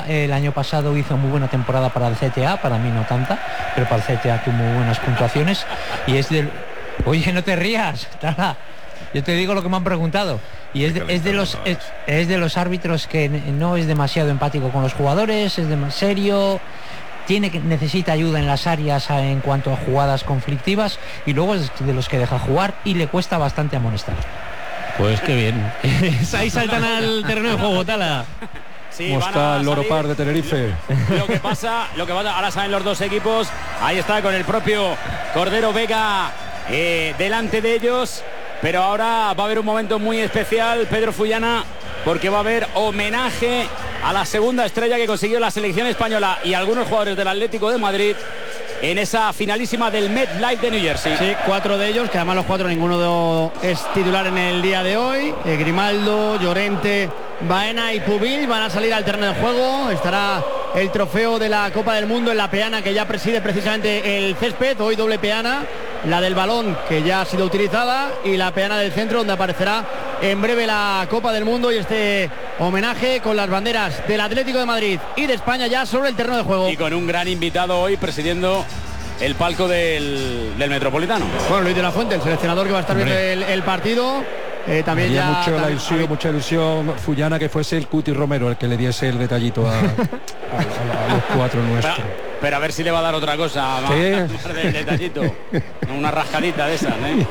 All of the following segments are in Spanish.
CTA el año pasado hizo muy buena temporada para el CTA, para mí no tanta, pero para el CTA tuvo muy buenas puntuaciones. Y es del... Oye, no te rías, Tala. Yo te digo lo que me han preguntado. Y es de los árbitros que no es demasiado empático con los jugadores, es demasiado serio, necesita ayuda en las áreas en cuanto a jugadas conflictivas, y luego es de los que deja jugar y le cuesta bastante amonestar. Pues qué bien. Ahí saltan al terreno de juego, Tala. Sí, ¿cómo está el Loro Par de Tenerife? Lo que pasa, ahora salen los dos equipos. Ahí está con el propio Cordero Vega delante de ellos. Pero ahora va a haber un momento muy especial, Pedro Fullana, porque va a haber homenaje a la segunda estrella que consiguió la selección española y algunos jugadores del Atlético de Madrid en esa finalísima del MetLife de New Jersey. Sí, 4 de ellos, que además los 4 ninguno es titular en el día de hoy. Grimaldo, Llorente, Baena y Pubil van a salir al terreno de juego. Estará el trofeo de la Copa del Mundo en la peana que ya preside precisamente el césped, hoy doble peana, la del balón que ya ha sido utilizada y la peana del centro donde aparecerá en breve la Copa del Mundo y este homenaje con las banderas del Atlético de Madrid y de España ya sobre el terreno de juego. Y con un gran invitado hoy presidiendo el palco del Metropolitano. Bueno, Luis de la Fuente, el seleccionador que va a estar viendo el partido. También ya mucha ilusión Fullana que fuese el Cuti Romero el que le diese el detallito a los 4 nuestros. Pero a ver si le va a dar otra cosa, ¿sí? Del detallito, una rascadita de esas, ¿eh?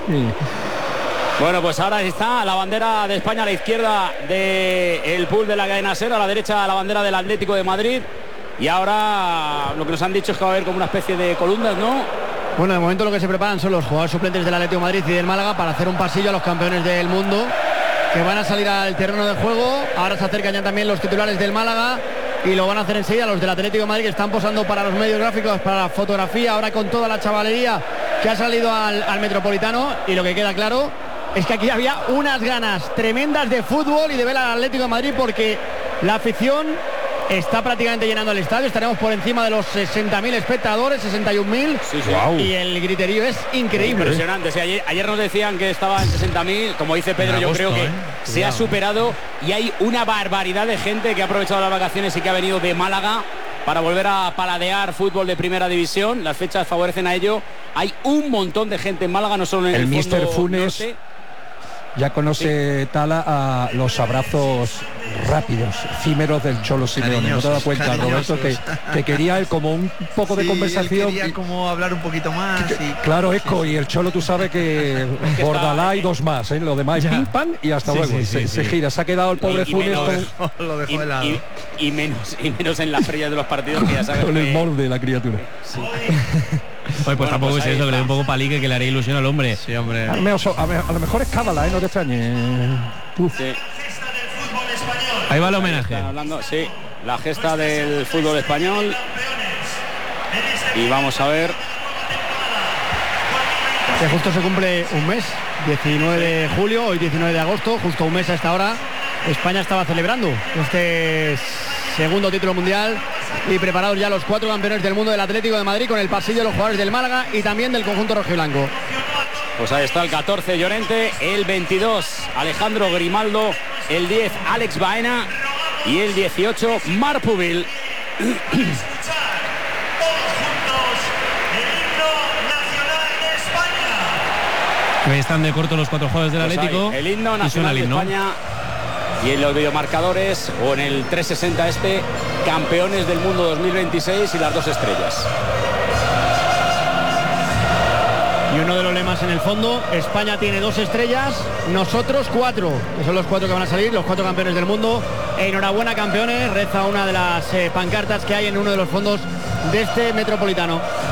Bueno, pues ahora está la bandera de España a la izquierda del pool de la cadena SER, a la derecha la bandera del Atlético de Madrid, y ahora lo que nos han dicho es que va a haber como una especie de columnas, ¿no? Bueno, de momento lo que se preparan son los jugadores suplentes del Atlético de Madrid y del Málaga para hacer un pasillo a los campeones del mundo que van a salir al terreno de juego. Ahora se acercan ya también los titulares del Málaga y lo van a hacer enseguida los del Atlético de Madrid, que están posando para los medios gráficos, para la fotografía, ahora con toda la chavalería que ha salido al Metropolitano. Y lo que queda claro es que aquí había unas ganas tremendas de fútbol y de ver al Atlético de Madrid, porque la afición está prácticamente llenando el estadio. Estaremos por encima de los 60.000 espectadores, 61.000. Sí, sí. Wow. Y el griterío es increíble. Impresionante. Sí, ayer nos decían que estaba en 60.000. Como dice Pedro, yo creo que se ha superado y hay una barbaridad de gente que ha aprovechado las vacaciones y que ha venido de Málaga para volver a paladear fútbol de primera división. Las fechas favorecen a ello. Hay un montón de gente en Málaga, no solo en el Mister fondo Funes norte. Ya conoce Tala a los abrazos rápidos, efímeros del Cholo Simeone. ¿No te das cuenta, Roberto, que quería él como un poco de conversación? Quería como hablar un poquito más. Claro, Eco, y el Cholo, tú sabes que Bordalá y 2 más, ¿eh? Lo demás es pim, pam y hasta luego. Se gira, se ha quedado el pobre Funes lo dejó de lado. Y menos en las ferias de los partidos, que ya sabes. Con el molde de la criatura. Sí. Pues bueno, tampoco es eso, que le dé un poco palique, que le haré ilusión al hombre. Sí, hombre. A lo mejor es Cábala, no te extrañes. Sí. Ahí va el homenaje. Hablando, sí, la gesta del fútbol español. Y vamos a ver. Que justo se cumple un mes, 19 de julio, hoy 19 de agosto, justo un mes a esta hora, España estaba celebrando este segundo título mundial y preparados ya los 4 campeones del mundo del Atlético de Madrid, con el pasillo de los jugadores del Málaga y también del conjunto rojiblanco. Pues ahí está el 14 Llorente, el 22 Alejandro Grimaldo, el 10 Alex Baena y el 18 Marc Pubil. Están de corto los 4 jugadores del Atlético. Pues el himno nacional de España. Y en los videomarcadores o en el 360 campeones del mundo 2026 y las 2 estrellas. Y uno de los lemas en el fondo, España tiene 2 estrellas, nosotros 4, que son los 4 que van a salir, los 4 campeones del mundo. Enhorabuena, campeones, reza una de las pancartas que hay en uno de los fondos de este Metropolitano.